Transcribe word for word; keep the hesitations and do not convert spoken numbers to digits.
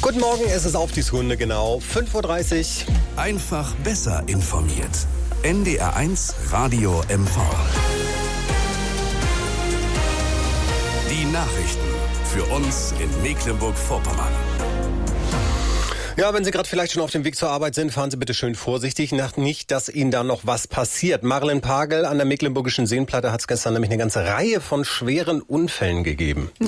Guten Morgen, es ist Aufstiegsrunde, genau fünf Uhr dreißig. Einfach besser informiert. N D R eins Radio M V. Die Nachrichten für uns in Mecklenburg-Vorpommern. Ja, wenn Sie gerade vielleicht schon auf dem Weg zur Arbeit sind, fahren Sie bitte schön vorsichtig. Nicht, dass Ihnen da noch was passiert. Marlen Pagel an der Mecklenburgischen Seenplatte hat es gestern nämlich eine ganze Reihe von schweren Unfällen gegeben.